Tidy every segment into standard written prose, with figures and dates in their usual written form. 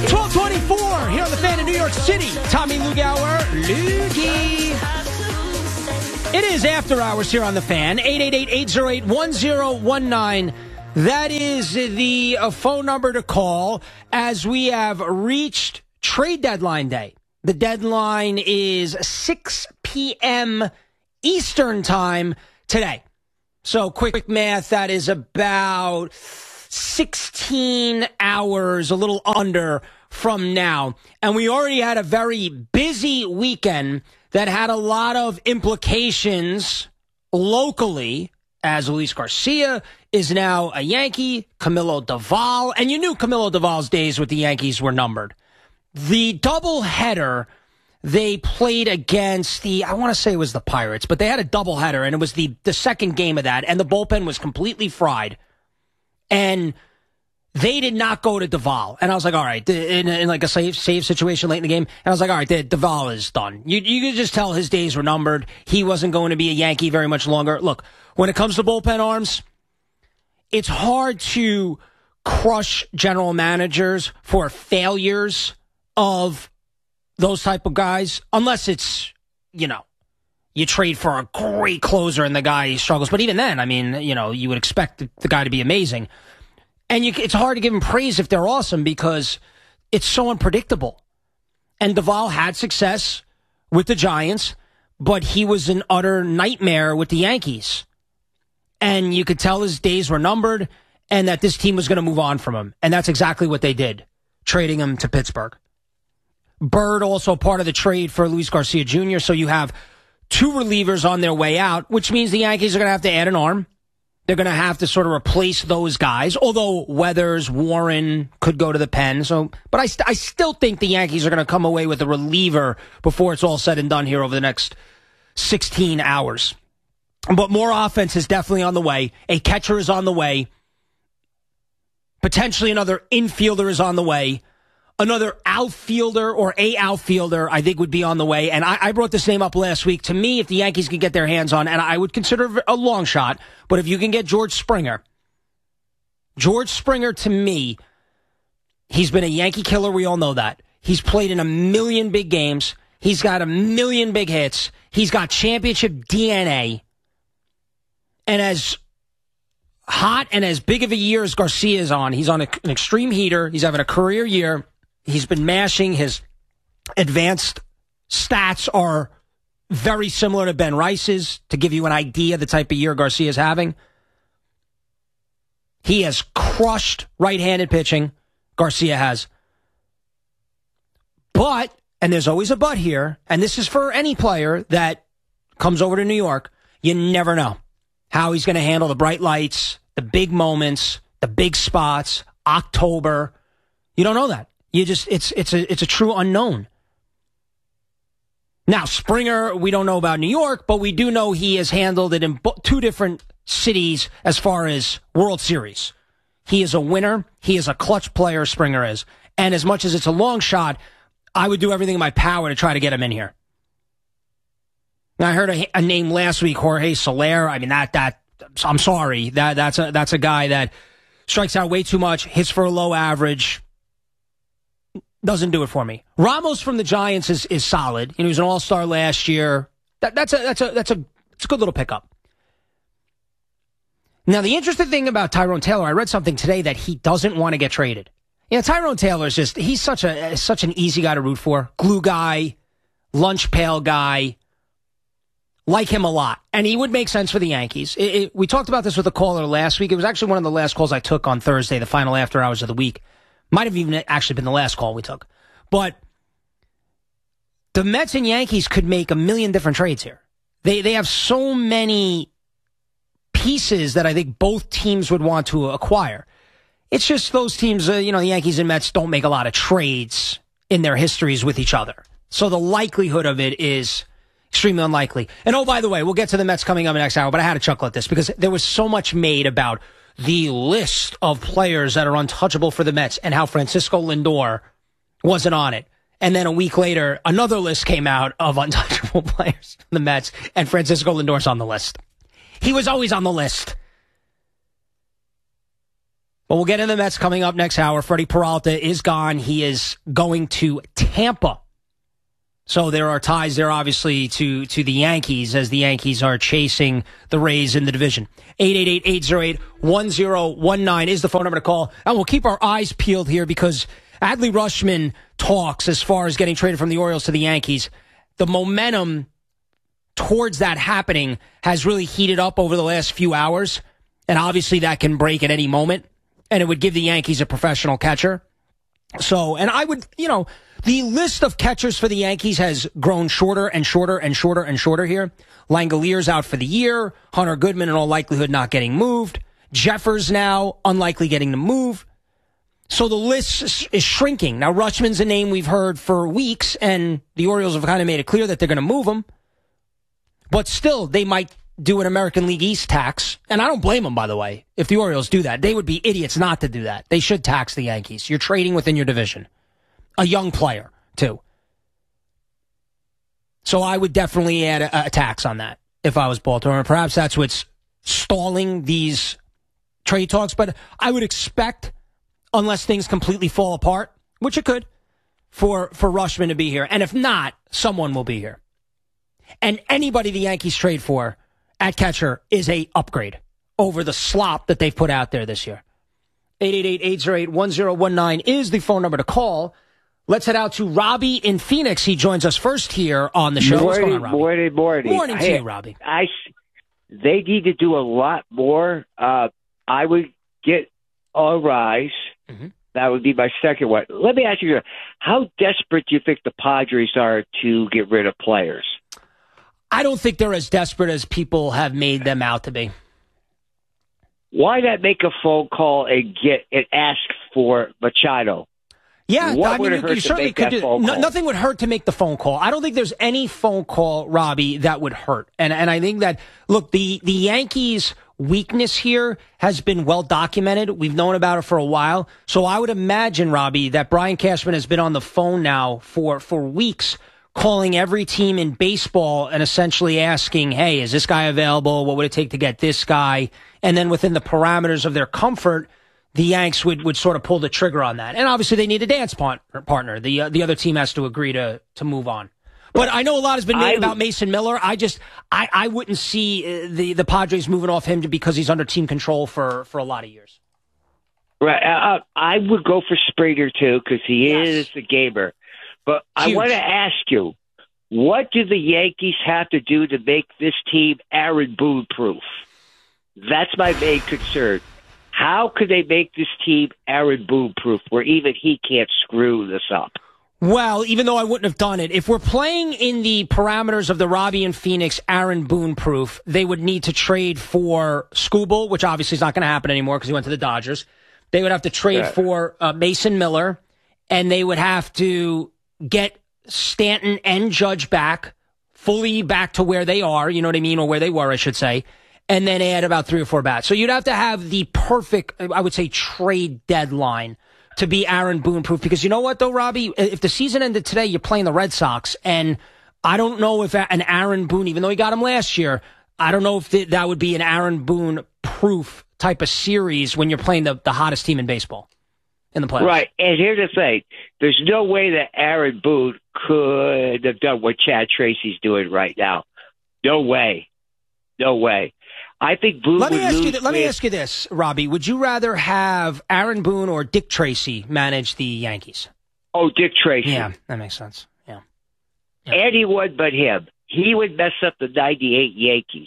12:24 here on the Fan in New York City. Tommy Lugauer, Luggy. It is after hours here on the Fan. 888-808-1019. That is the phone number to call as we have reached trade deadline day. The deadline is 6 p.m. Eastern time today. So quick math, that is about 16 hours, a little under from now. And we already had a very busy weekend that had a lot of implications locally, as Luis Garcia is now a Yankee, Camilo Doval, and you knew Camilo Doval's days with the Yankees were numbered. The doubleheader they played against I want to say it was the Pirates, but they had a doubleheader, and it was the second game of that, and the bullpen was completely fried. And they did not go to Doval. And I was like, all right, in like a save situation late in the game. And I was like, all right, Doval is done. You could just tell his days were numbered. He wasn't going to be a Yankee very much longer. Look, when it comes to bullpen arms, it's hard to crush general managers for failures of those type of guys, unless it's, you trade for a great closer and the guy struggles. But even then, I mean, you would expect the guy to be amazing. And it's hard to give him praise if they're awesome because it's so unpredictable. And Doval had success with the Giants, but he was an utter nightmare with the Yankees. And you could tell his days were numbered and that this team was going to move on from him. And that's exactly what they did, trading him to Pittsburgh. Bird also part of the trade for Luis Garcia Jr., so you have two relievers on their way out, which means the Yankees are going to have to add an arm. They're going to have to sort of replace those guys, although Weathers, Warren could go to the pen. But I still think the Yankees are going to come away with a reliever before it's all said and done here over the next 16 hours. But more offense is definitely on the way. A catcher is on the way. Potentially another infielder is on the way. Another outfielder or a outfielder, I think, would be on the way. And I brought this name up last week. To me, if the Yankees could get their hands on, and I would consider a long shot, but if you can get George Springer, to me, he's been a Yankee killer. We all know that. He's played in a million big games. He's got a million big hits. He's got championship DNA. And as hot and as big of a year as Garcia is on, he's on an extreme heater. He's having a career year. He's been mashing. His advanced stats are very similar to Ben Rice's, to give you an idea of the type of year Garcia is having. He has crushed right-handed pitching. Garcia has. But, and there's always a but here, and this is for any player that comes over to New York, you never know how he's going to handle the bright lights, the big moments, the big spots, October. You don't know that. It's a true unknown. Now, Springer, we don't know about New York, but we do know he has handled it in two different cities as far as World Series. He is a winner. He is a clutch player, Springer is. And as much as it's a long shot, I would do everything in my power to try to get him in here. Now, I heard a name last week, Jorge Soler. I mean, I'm sorry. That's a guy that strikes out way too much, hits for a low average. Doesn't do it for me. Ramos from the Giants is solid. He was an all-star last year. That's a good little pickup. Now, the interesting thing about Tyrone Taylor, I read something today that he doesn't want to get traded. Tyrone Taylor is he's such an easy guy to root for. Glue guy, lunch pail guy. Like him a lot. And he would make sense for the Yankees. We talked about this with a caller last week. It was actually one of the last calls I took on Thursday, the final after hours of the week. Might have even actually been the last call we took. But the Mets and Yankees could make a million different trades here. They have so many pieces that I think both teams would want to acquire. It's just those teams, the Yankees and Mets don't make a lot of trades in their histories with each other. So the likelihood of it is extremely unlikely. And oh, by the way, we'll get to the Mets coming up in the next hour, but I had to chuckle at this because there was so much made about the list of players that are untouchable for the Mets and how Francisco Lindor wasn't on it. And then a week later, another list came out of untouchable players for the Mets, and Francisco Lindor's on the list. He was always on the list. Well, we'll get into the Mets coming up next hour. Freddie Peralta is gone. He is going to Tampa. So there are ties there, obviously, to the Yankees as the Yankees are chasing the Rays in the division. 888-808-1019 is the phone number to call. And we'll keep our eyes peeled here because Adley Rutschman talks as far as getting traded from the Orioles to the Yankees. The momentum towards that happening has really heated up over the last few hours. And obviously that can break at any moment. And it would give the Yankees a professional catcher. So, and I would, the list of catchers for the Yankees has grown shorter and shorter and shorter and shorter here. Langalier's out for the year. Hunter Goodman, in all likelihood, not getting moved. Jeffers now unlikely getting to move. So the list is shrinking. Now, Rutschman's a name we've heard for weeks, and the Orioles have kind of made it clear that they're going to move him. But still, they might do an American League East tax. And I don't blame them, by the way, if the Orioles do that. They would be idiots not to do that. They should tax the Yankees. You're trading within your division. A young player, too. So I would definitely add a tax on that if I was Baltimore. Perhaps that's what's stalling these trade talks. But I would expect, unless things completely fall apart, which it could, for Rutschman to be here. And if not, someone will be here. And anybody the Yankees trade for at catcher is a upgrade over the slop that they've put out there this year. 888-808-1019 is the phone number to call. Let's head out to Robbie in Phoenix. He joins us first here on the show. What's going on, Robbie? Morning to you, Robbie. They need to do a lot more. I would get a rise. Mm-hmm. That would be my second one. Let me ask you, how desperate do you think the Padres are to get rid of players? I don't think they're as desperate as people have made them out to be. Why not make a phone call and ask for Machado? Yeah, I mean, you certainly could do. Nothing would hurt to make the phone call. I don't think there's any phone call, Robbie, that would hurt. And I think that, look, the Yankees' weakness here has been well documented. We've known about it for a while. So I would imagine, Robbie, that Brian Cashman has been on the phone now for weeks, calling every team in baseball and essentially asking, hey, is this guy available? What would it take to get this guy? And then within the parameters of their comfort, the Yanks would sort of pull the trigger on that. And obviously they need a dance partner. The other team has to agree to move on. But I know a lot has been made about Mason Miller. I wouldn't see the Padres moving off him because he's under team control for a lot of years. Right. I would go for Springer, too, because he is a gamer. But huge. I want to ask you, what do the Yankees have to do to make this team Aaron Boone proof? That's my main concern. How could they make this team Aaron Boone proof where even he can't screw this up? Well, even though I wouldn't have done it, if we're playing in the parameters of the Robbie and Phoenix Aaron Boone proof, they would need to trade for Skubal, which obviously is not going to happen anymore because he went to the Dodgers. They would have to trade for Mason Miller, and they would have to get Stanton and Judge back, fully back to where they are, you know what I mean, or where they were, I should say, and then add about 3 or 4 bats. So you'd have to have the perfect, I would say, trade deadline to be Aaron Boone proof. Because you know what, though, Robbie? If the season ended today, you're playing the Red Sox, and I don't know if an Aaron Boone, even though he got him last year, I don't know if that would be an Aaron Boone proof type of series when you're playing the hottest team in baseball in the playoffs. Right, and here's the thing. There's no way that Aaron Boone could have done what Chad Tracy's doing right now. No way. No way. I think Boone Let me ask you this, Robbie. Would you rather have Aaron Boone or Dick Tracy manage the Yankees? Oh, Dick Tracy. Yeah, that makes sense. Yeah. Anyone but him. He would mess up the 98 Yankees.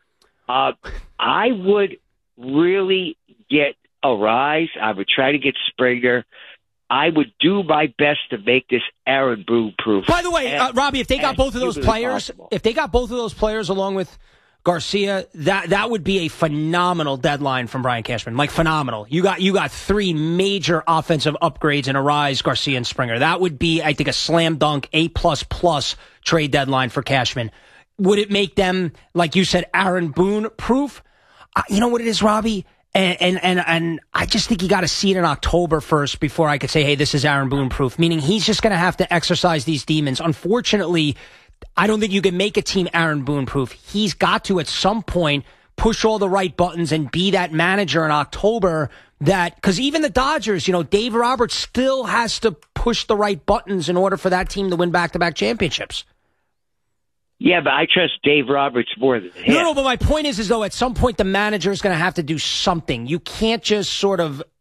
I would really get a rise. I would try to get Springer. I would do my best to make this Aaron Boone proof. By the way, Robbie, if they got both of those players, along with Garcia, that would be a phenomenal deadline from Brian Cashman. Like phenomenal. You got 3 major offensive upgrades and a rise, Garcia and Springer. That would be, I think, a slam dunk, A++ trade deadline for Cashman. Would it make them, like you said, Aaron Boone proof? You know what it is, Robbie? And I just think you got to see it in October first before I could say, hey, this is Aaron Boone proof. Meaning he's just going to have to exercise these demons. Unfortunately, I don't think you can make a team Aaron Boone proof. He's got to, at some point, push all the right buttons and be that manager in October that, because even the Dodgers, Dave Roberts still has to push the right buttons in order for that team to win back-to-back championships. Yeah, but I trust Dave Roberts more than him. No, but my point is though, at some point the manager is going to have to do something. You can't just sort of